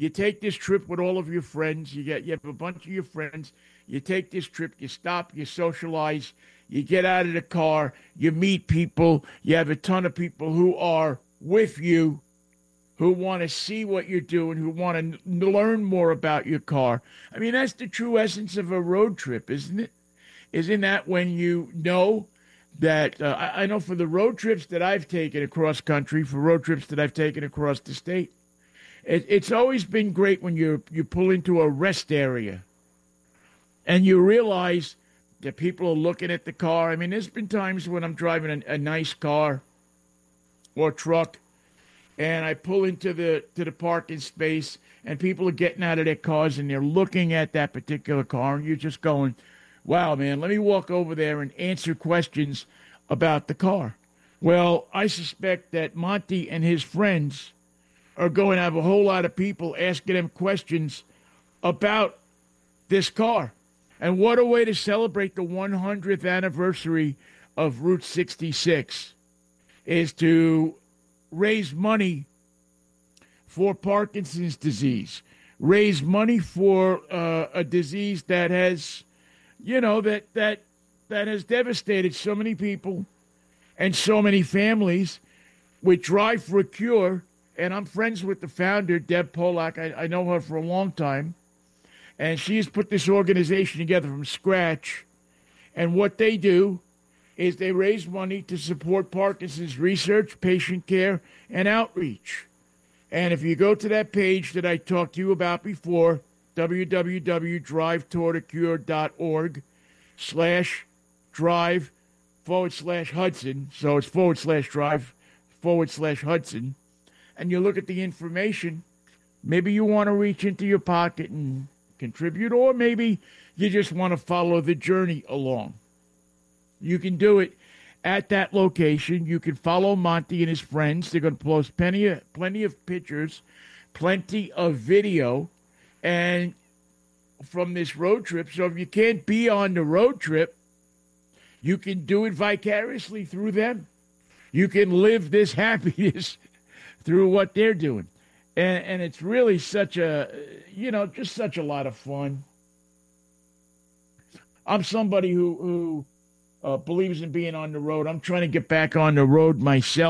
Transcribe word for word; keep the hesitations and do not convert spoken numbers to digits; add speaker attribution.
Speaker 1: You take this trip with all of your friends. You get you have a bunch of your friends. You take this trip. You stop. You socialize. You get out of the car. You meet people. You have a ton of people who are with you, who want to see what you're doing, who want to n- learn more about your car. I mean, that's the true essence of a road trip, isn't it? Isn't that when you know that uh, I, I know for the road trips that I've taken across country, for road trips that I've taken across the state, it, it's always been great when you you pull into a rest area and you realize that people are looking at the car. I mean, there's been times when I'm driving a, a nice car or truck, and I pull into the to the parking space, and people are getting out of their cars, and they're looking at that particular car, and you're just going, wow, man, let me walk over there and answer questions about the car. Well, I suspect that Monty and his friends are going to have a whole lot of people asking them questions about this car. And what a way to celebrate the one hundredth anniversary of Route sixty-six is to raise money for Parkinson's disease, raise money for uh, a disease that has, you know, that that that has devastated so many people and so many families. With Drive for a Cure, and I'm friends with the founder, Deb Polak. I, I know her for a long time, and she has put this organization together from scratch. And what they do is they raise money to support Parkinson's research, patient care, and outreach. And if you go to that page that I talked to you about before, w w w dot drive toward a cure dot org slash drive forward slash Hudson. So it's forward slash drive forward slash Hudson. And you look at the information. Maybe you want to reach into your pocket and contribute, or maybe you just want to follow the journey along. You can do it at that location. You can follow Monty and his friends. They're going to post plenty of, plenty of pictures, plenty of video, and from this road trip. So if you can't be on the road trip, you can do it vicariously through them. You can live this happiness through what they're doing. And, and it's really such a, you know, just such a lot of fun. I'm somebody who, who uh, believes in being on the road. I'm trying to get back on the road myself.